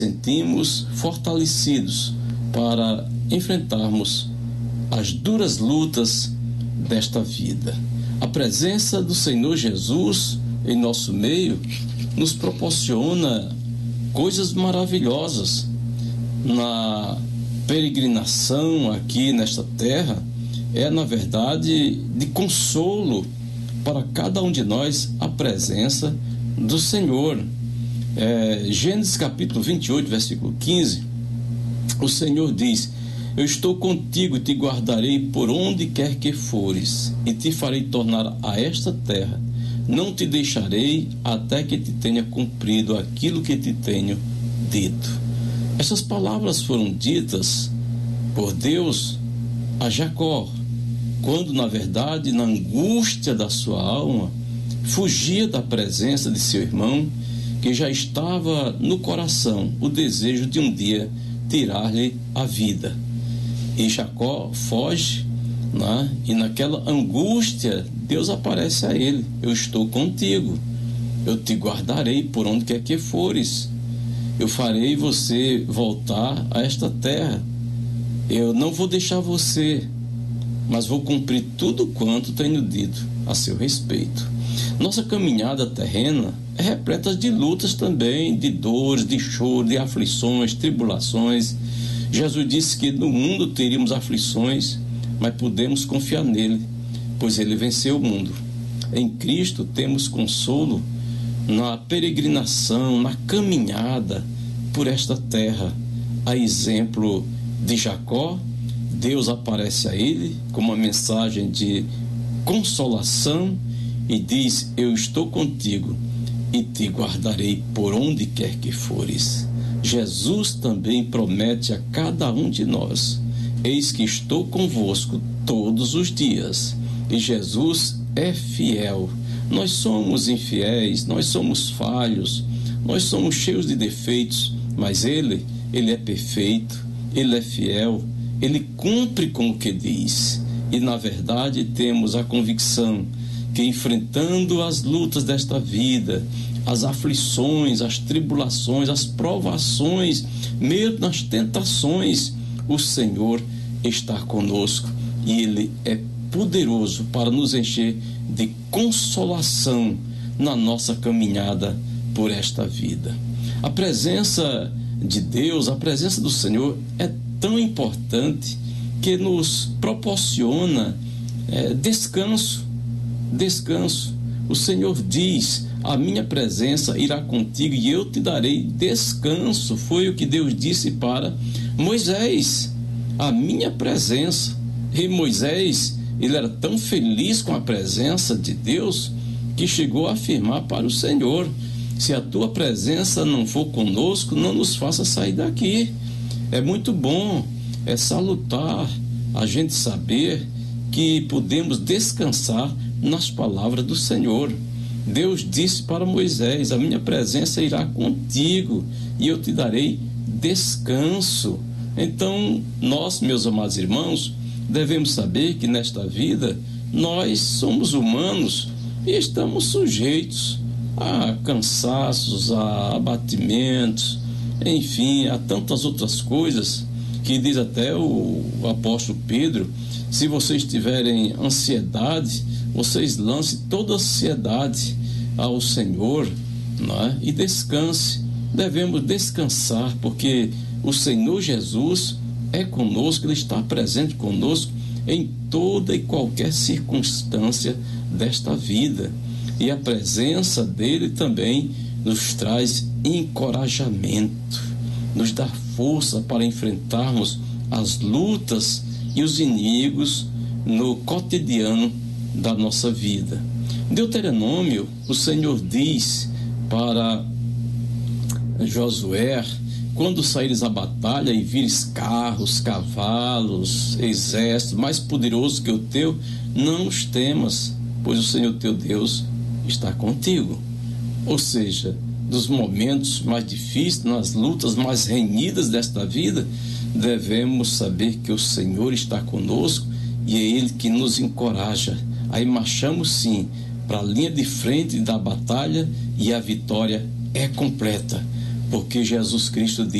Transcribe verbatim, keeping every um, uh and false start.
sentimos fortalecidos para enfrentarmos as duras lutas desta vida. A presença do Senhor Jesus em nosso meio nos proporciona coisas maravilhosas. Na peregrinação aqui nesta terra, é na verdade de consolo para cada um de nós a presença do Senhor. É, Gênesis capítulo vinte e oito, versículo quinze, o Senhor diz: eu estou contigo e te guardarei por onde quer que fores, e te farei tornar a esta terra. Não te deixarei até que te tenha cumprido aquilo que te tenho dito. Essas palavras foram ditas por Deus a Jacó, quando na verdade, na angústia da sua alma, fugia da presença de seu irmão, que já estava no coração o desejo de um dia tirar-lhe a vida. E Jacó foge, né? E naquela angústia Deus aparece a ele: eu estou contigo, eu te guardarei por onde quer que fores, eu farei você voltar a esta terra, eu não vou deixar você, mas vou cumprir tudo quanto tenho dito a seu respeito. Nossa caminhada terrena é repleta de lutas também, de dores, de choro, de aflições, tribulações. Jesus disse que no mundo teríamos aflições, mas podemos confiar nele, pois ele venceu o mundo. Em Cristo temos consolo na peregrinação, na caminhada por esta terra. A exemplo de Jacó, Deus aparece a ele com uma mensagem de consolação e diz: eu estou contigo e te guardarei por onde quer que fores. Jesus também promete a cada um de nós: eis que estou convosco todos os dias. E Jesus é fiel. Nós somos infiéis, nós somos falhos, nós somos cheios de defeitos, mas Ele, Ele é perfeito, Ele é fiel, Ele cumpre com o que diz. E na verdade temos a convicção que, enfrentando as lutas desta vida, as aflições, as tribulações, as provações, mesmo nas tentações, o Senhor está conosco e Ele é poderoso para nos encher de consolação na nossa caminhada por esta vida. A presença de Deus, a presença do Senhor é tão importante que nos proporciona é, descanso, descanso. O Senhor diz: a minha presença irá contigo e eu te darei descanso. Foi o que Deus disse para Moisés: a minha presença. E Moisés, ele era tão feliz com a presença de Deus que chegou a afirmar para o Senhor: se a tua presença não for conosco, não nos faça sair daqui. É muito bom, é salutar a gente saber que podemos descansar nas palavras do Senhor. Deus disse para Moisés: a minha presença irá contigo e eu te darei descanso. Então, nós, meus amados irmãos, devemos saber que nesta vida nós somos humanos e estamos sujeitos a cansaços, a abatimentos, enfim, a tantas outras coisas que diz até o apóstolo Pedro: se vocês tiverem ansiedade, vocês lancem toda a ansiedade ao Senhor, não é? E descanse. Devemos descansar, porque o Senhor Jesus é conosco, Ele está presente conosco em toda e qualquer circunstância desta vida. E a presença dEle também nos traz encorajamento, nos dá força para enfrentarmos as lutas e os inimigos no cotidiano da nossa vida. Em Deuteronômio, o Senhor diz para Josué: quando saíres à batalha e vires carros, cavalos, exército mais poderoso que o teu, não os temas, pois o Senhor teu Deus está contigo. Ou seja, nos momentos mais difíceis, nas lutas mais renhidas desta vida, devemos saber que o Senhor está conosco e é Ele que nos encoraja. Aí marchamos sim para a linha de frente da batalha e a vitória é completa, porque Jesus Cristo